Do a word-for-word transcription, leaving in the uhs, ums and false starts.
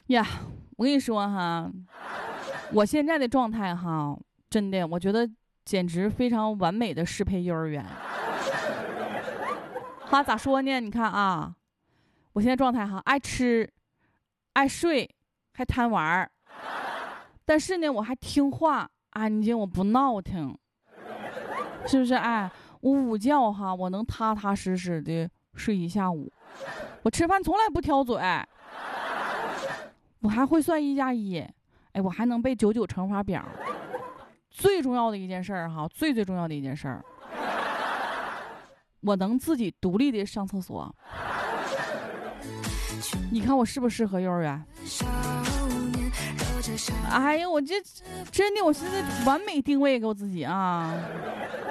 呀，我跟你说哈，我现在的状态哈，真的，我觉得简直非常完美的适配幼儿园。哈，咋说呢？你看啊，我现在状态哈，爱吃，爱睡，还贪玩儿，但是呢，我还听话，安静，我不闹腾，是不是？哎，我午觉哈，我能踏踏实实的睡一下午，我吃饭从来不挑嘴。我还会算一加一，哎，我还能背九九乘法表。最重要的一件事儿哈，最最重要的一件事儿，我能自己独立的上厕所。你看我适不适合幼儿园？哎呀，我这真的，我现在完美定位给我自己啊！